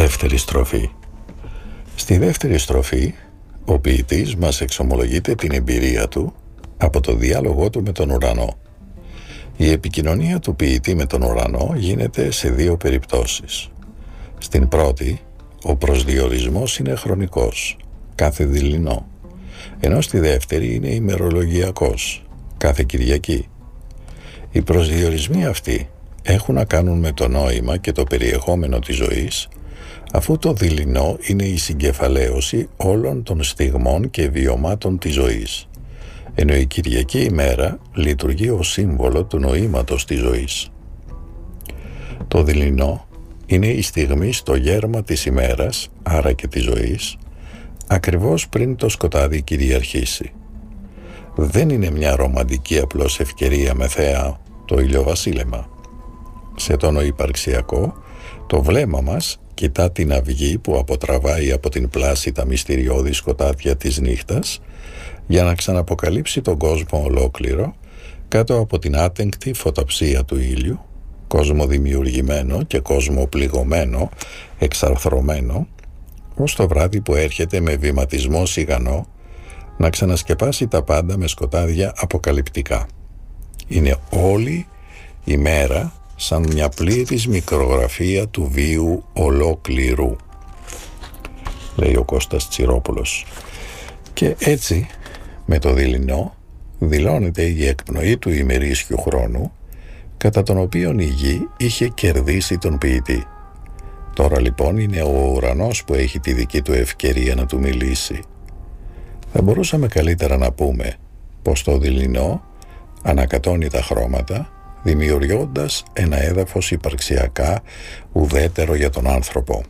Δεύτερη στροφή. Στη δεύτερη στροφή, ο ποιητής μας εξομολογείται την εμπειρία του από το διάλογό του με τον ουρανό. Η επικοινωνία του ποιητή με τον ουρανό γίνεται σε δύο περιπτώσεις. Στην πρώτη, ο προσδιορισμός είναι χρονικός, κάθε δειλινό, ενώ στη δεύτερη είναι ημερολογιακός, κάθε Κυριακή. Οι προσδιορισμοί αυτοί έχουν να κάνουν με το νόημα και το περιεχόμενο της ζωής, αφού το δειλινό είναι η συγκεφαλαίωση όλων των στιγμών και βιωμάτων της ζωής, ενώ η Κυριακή ημέρα λειτουργεί ως σύμβολο του νοήματος της ζωής. Το δειλινό είναι η στιγμή στο γέρμα της ημέρας, άρα και της ζωής, ακριβώς πριν το σκοτάδι κυριαρχήσει. Δεν είναι μια ρομαντική απλώς ευκαιρία με θέα το ηλιοβασίλεμα. Σε τόνο υπαρξιακό, το βλέμμα μας κοιτά την αυγή που αποτραβάει από την πλάση τα μυστηριώδη σκοτάδια της νύχτας για να ξαναποκαλύψει τον κόσμο ολόκληρο κάτω από την άτεγκτη φωτοψία του ήλιου, κόσμο δημιουργημένο και κόσμο πληγωμένο, εξαρθρωμένο, ως το βράδυ που έρχεται με βηματισμό σιγανό να ξανασκεπάσει τα πάντα με σκοτάδια αποκαλυπτικά. Είναι όλη η μέρα σαν μια πλήρης μικρογραφία του βίου ολόκληρου, λέει ο Κώστας Τσιρόπουλος. Και έτσι, με το δειλινό, δηλώνεται η εκπνοή του ημερήσιου χρόνου, κατά τον οποίον η γη είχε κερδίσει τον ποιητή. Τώρα λοιπόν είναι ο ουρανός που έχει τη δική του ευκαιρία να του μιλήσει. Θα μπορούσαμε καλύτερα να πούμε πως το δειλινό ανακατώνει τα χρώματα, δημιουργώντας ένα έδαφος υπαρξιακά ουδέτερο για τον άνθρωπο.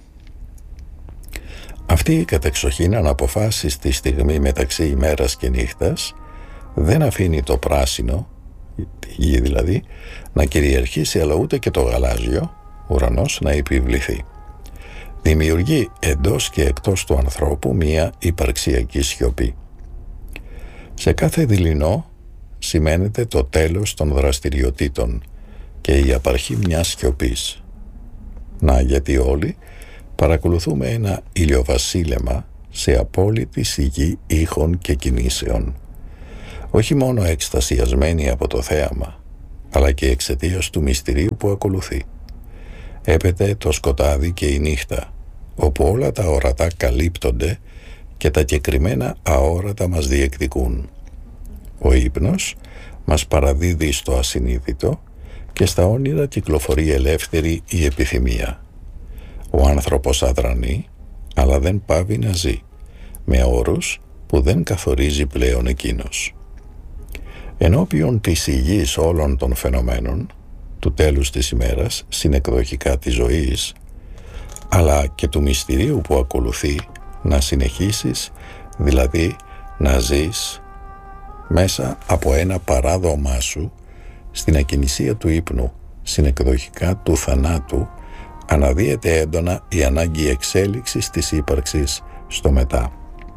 Αυτή η κατεξοχήν αναποφάσιστη στιγμή μεταξύ ημέρας και νύχτας δεν αφήνει το πράσινο, τη γη δηλαδή, να κυριαρχήσει, αλλά ούτε και το γαλάζιο, ουρανός, να επιβληθεί. Δημιουργεί εντός και εκτός του ανθρώπου μία υπαρξιακή σιωπή. Σε κάθε δειλινό σημαίνεται το τέλος των δραστηριοτήτων και η απαρχή μιας σιωπής. Να, γιατί όλοι παρακολουθούμε ένα ηλιοβασίλεμα σε απόλυτη σιγή ήχων και κινήσεων, όχι μόνο εκστασιασμένοι από το θέαμα, αλλά και εξαιτίας του μυστηρίου που ακολουθεί. Έπεται το σκοτάδι και η νύχτα, όπου όλα τα ορατά καλύπτονται και τα κεκριμένα αόρατα μας διεκδικούν. Ο ύπνος μας παραδίδει στο ασυνείδητο και στα όνειρα κυκλοφορεί ελεύθερη η επιθυμία. Ο άνθρωπος αδρανεί, αλλά δεν πάβει να ζει, με όρους που δεν καθορίζει πλέον εκείνος. Ενώπιον της σιγής όλων των φαινομένων, του τέλους της ημέρας, συνεκδοχικά της ζωής, αλλά και του μυστηρίου που ακολουθεί να συνεχίσεις, δηλαδή να ζεις μέσα από ένα παράδομά σου στην ακινησία του ύπνου, συνεκδοχικά του θανάτου, αναδύεται έντονα η ανάγκη εξέλιξης της ύπαρξης στο μετά.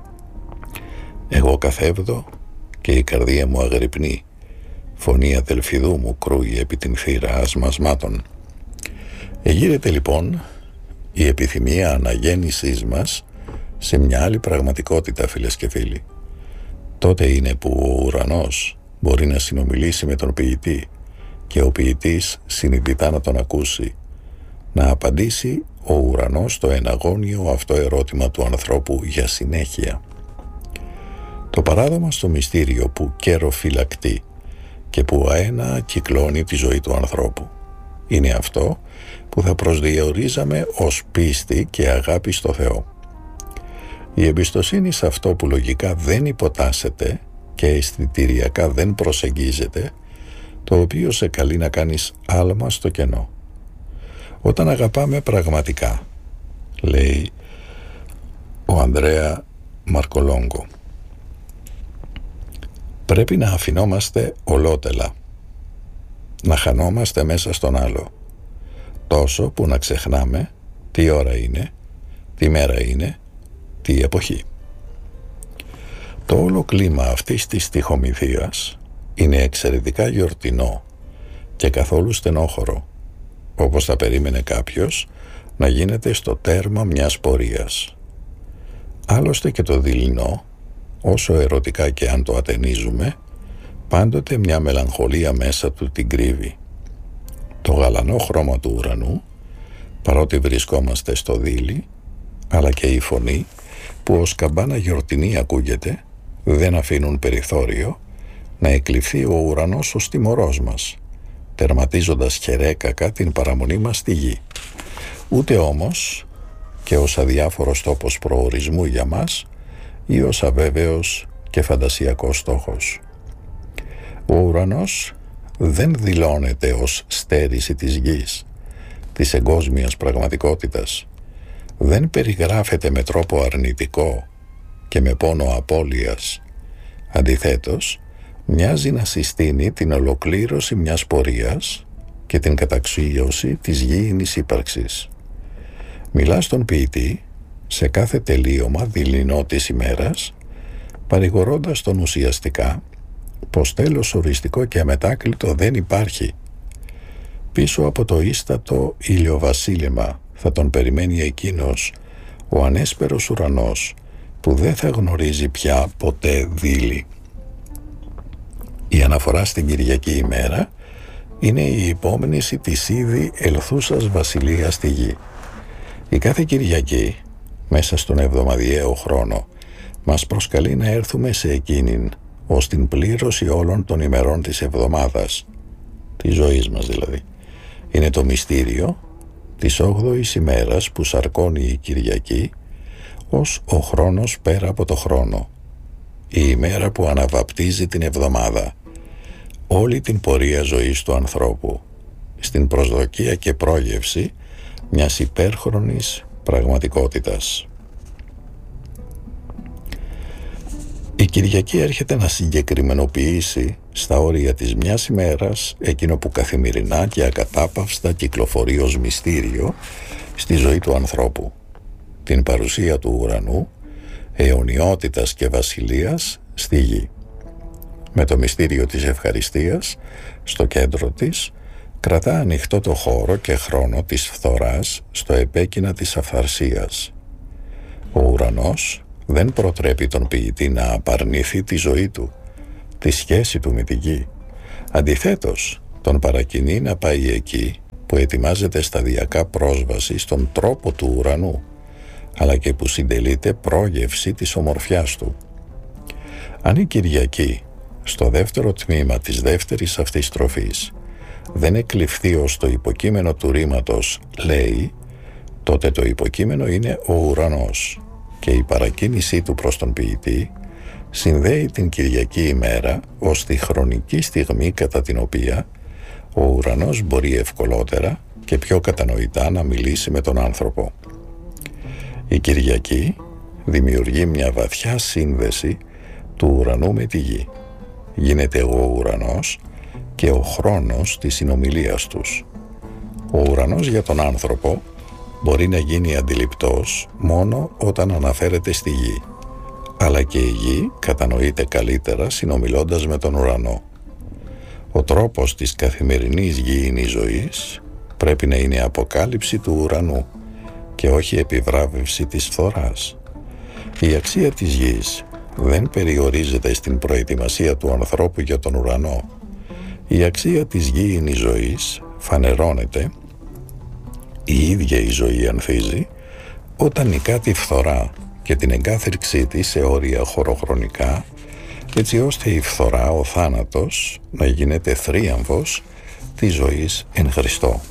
Εγώ καθέβδω και η καρδία μου αγρυπνεί, φωνή αδελφιδού μου κρούει επί την θύρα ασμασμάτων. Εγείρεται λοιπόν η επιθυμία αναγέννησής μας σε μια άλλη πραγματικότητα, φίλες και φίλοι. Τότε είναι που ο ουρανός μπορεί να συνομιλήσει με τον ποιητή και ο ποιητής συνειδητά να τον ακούσει, να απαντήσει ο ουρανός στο εναγώνιο αυτό ερώτημα του ανθρώπου για συνέχεια. Το παράδομα στο μυστήριο που καιροφυλακτεί και που αένα κυκλώνει τη ζωή του ανθρώπου είναι αυτό που θα προσδιορίζαμε ως πίστη και αγάπη στο Θεό. Η εμπιστοσύνη σε αυτό που λογικά δεν υποτάσσεται και αισθητηριακά δεν προσεγγίζεται, το οποίο σε καλεί να κάνεις άλμα στο κενό. Όταν αγαπάμε πραγματικά, λέει ο Ανδρέα Μαρκολόγκο, πρέπει να αφινόμαστε ολότελα, να χανόμαστε μέσα στον άλλο, τόσο που να ξεχνάμε τι ώρα είναι, τι μέρα είναι, τι εποχή. Το όλο κλίμα αυτής της στιχομυθίας είναι εξαιρετικά γιορτινό και καθόλου στενόχωρο, όπως θα περίμενε κάποιος να γίνεται στο τέρμα μιας πορείας. Άλλωστε και το δειλινό, όσο ερωτικά και αν το ατενίζουμε, πάντοτε μια μελαγχολία μέσα του την κρύβει. Το γαλανό χρώμα του ουρανού, παρότι βρισκόμαστε στο δείλι, αλλά και η φωνή που ως καμπάνα γιορτινή ακούγεται, δεν αφήνουν περιθώριο να εκλειφθεί ο ουρανός ως τιμωρός μας, τερματίζοντας χερέκακα την παραμονή μας στη γη. Ούτε όμως και ως αδιάφορος τόπος προορισμού για μας ή ως αβέβαιος και φαντασιακός στόχος. Ο ουρανός δεν δηλώνεται ως στέρηση της γης, της εγκόσμιας πραγματικότητας. Δεν περιγράφεται με τρόπο αρνητικό και με πόνο απώλειας. Αντιθέτως, μοιάζει να συστήνει την ολοκλήρωση μιας πορείας και την καταξίωση της γήινης ύπαρξης. Μιλά στον ποιητή σε κάθε τελείωμα δειλινό της ημέρας, παρηγορώντας τον ουσιαστικά πως τέλος οριστικό και αμετάκλητο δεν υπάρχει. Πίσω από το ίστατο ηλιοβασίλεμα θα τον περιμένει εκείνος, ο ανέσπερος ουρανός, που δεν θα γνωρίζει πια ποτέ δείλη. Η αναφορά στην Κυριακή ημέρα είναι η υπόμνηση της ήδη ελθούσας βασιλείας στη γη. Η κάθε Κυριακή, μέσα στον εβδομαδιαίο χρόνο, μας προσκαλεί να έρθουμε σε εκείνην, ως την πλήρωση όλων των ημερών της εβδομάδας, της ζωής μας δηλαδή. Είναι το μυστήριο της 8ης ημέρας που σαρκώνει η Κυριακή ως ο χρόνος πέρα από το χρόνο, η ημέρα που αναβαπτίζει την εβδομάδα, όλη την πορεία ζωής του ανθρώπου, στην προσδοκία και πρόγευση μιας υπέρχρονης πραγματικότητας. Η Κυριακή έρχεται να συγκεκριμενοποιήσει στα όρια της μιας ημέρας εκείνο που καθημερινά και ακατάπαυστα κυκλοφορεί ως μυστήριο στη ζωή του ανθρώπου, την παρουσία του ουρανού, αιωνιότητας και βασιλείας στη γη. Με το μυστήριο της ευχαριστίας στο κέντρο της, κρατά ανοιχτό το χώρο και χρόνο της φθοράς στο επέκεινα της αφθαρσίας. Ο ουρανός δεν προτρέπει τον ποιητή να απαρνηθεί τη ζωή του, τη σχέση του με τη γη. Αντιθέτως, τον παρακινεί να πάει εκεί που ετοιμάζεται σταδιακά πρόσβαση στον τρόπο του ουρανού, αλλά και που συντελείται πρόγευση της ομορφιάς του. Αν η Κυριακή, στο δεύτερο τμήμα της δεύτερης αυτής στροφής, δεν εκλειφθεί ως το υποκείμενο του ρήματος «λέει», τότε το υποκείμενο είναι ο ουρανός και η παρακίνησή του προς τον ποιητή συνδέει την Κυριακή ημέρα ως τη χρονική στιγμή κατά την οποία ο ουρανός μπορεί ευκολότερα και πιο κατανοητά να μιλήσει με τον άνθρωπο. Η Κυριακή δημιουργεί μια βαθιά σύνδεση του ουρανού με τη γη. Γίνεται ο ουρανός και ο χρόνος της συνομιλίας τους. Ο ουρανός για τον άνθρωπο μπορεί να γίνει αντιληπτός μόνο όταν αναφέρεται στη γη, αλλά και η γη κατανοείται καλύτερα συνομιλώντας με τον ουρανό. Ο τρόπος της καθημερινής γήινης ζωής πρέπει να είναι αποκάλυψη του ουρανού και όχι επιβράβευση της φθοράς. Η αξία της γης δεν περιορίζεται στην προετοιμασία του ανθρώπου για τον ουρανό. Η αξία της γήινης ζωής φανερώνεται, η ίδια η ζωή ανθίζει, όταν νικά τη φθορά και την εγκάθριξή της σε όρια χωροχρονικά, έτσι ώστε η φθορά, ο θάνατος, να γίνεται θρίαμβος της ζωής εν Χριστώ.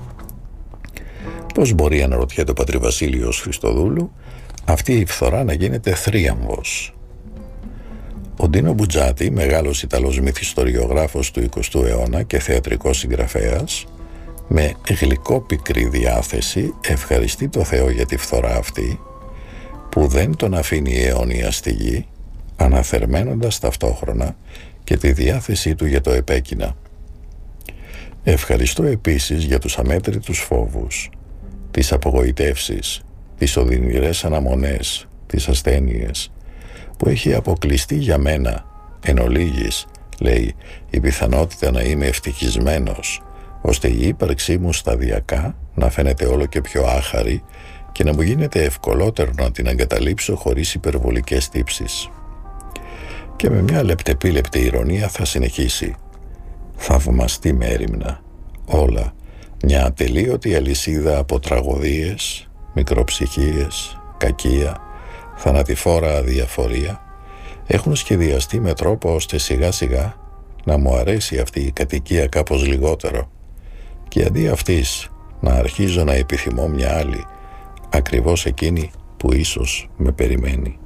Πώς μπορεί, αναρωτιέται ο πατρί Βασίλειος Χριστοδούλου, αυτή η φθορά να γίνεται θρίαμβος? Ο Ντίνο Μπουτζάτη, μεγάλος Ιταλός μυθιστοριογράφος του 20ου αιώνα και θεατρικός συγγραφέας, με γλυκόπικρη διάθεση ευχαριστεί το Θεό για τη φθορά αυτή, που δεν τον αφήνει αιώνια στη γη, αναθερμαίνοντας ταυτόχρονα και τη διάθεσή του για το επέκεινα. Ευχαριστώ επίσης για τους αμέτρητους φόβους, τις απογοητεύσεις, τις οδυνηρές αναμονές, τις ασθένειες, που έχει αποκλειστεί για μένα, εν ολίγης, λέει, η πιθανότητα να είμαι ευτυχισμένος, ώστε η ύπαρξή μου σταδιακά να φαίνεται όλο και πιο άχαρη και να μου γίνεται ευκολότερο να την εγκαταλείψω χωρίς υπερβολικές τύψεις. Και με μια λεπτεπίλεπτη ηρωνία θα συνεχίσει. Θαυμαστή μέριμνα, όλα, μια ατελείωτη αλυσίδα από τραγωδίες, μικροψυχίες, κακία, θανατηφόρα αδιαφορία, έχουν σχεδιαστεί με τρόπο ώστε σιγά σιγά να μου αρέσει αυτή η κατοικία κάπως λιγότερο και αντί αυτής να αρχίζω να επιθυμώ μια άλλη, ακριβώς εκείνη που ίσως με περιμένει.